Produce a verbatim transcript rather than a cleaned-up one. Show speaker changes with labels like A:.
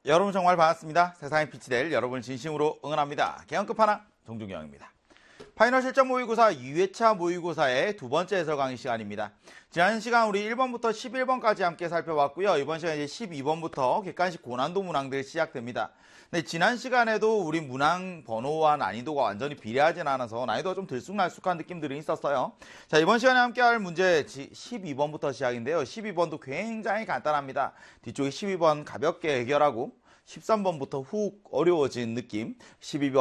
A: 여러분 정말 반갑습니다. 세상에 빛이 될 여러분을 진심으로 응원합니다. 개헌 끝판왕 정준경입니다. 파이널 실전 모의고사 이 회차 모의고사의 두 번째 해설 강의 시간입니다. 지난 시간 우리 일 번부터 십일 번까지 함께 살펴봤고요. 이번 시간 이제 십이 번부터 객관식 고난도 문항들이 시작됩니다. 네, 지난 시간에도 우리 문항 번호와 난이도가 완전히 비례하진 않아서 난이도가 좀 들쑥날쑥한 느낌들이 있었어요. 자, 이번 시간에 함께 할 문제 십이 번부터 시작인데요. 십이 번도 굉장히 간단합니다. 뒤쪽에 십이 번 가볍게 해결하고 십삼 번부터 훅 어려워진 느낌, 십이 번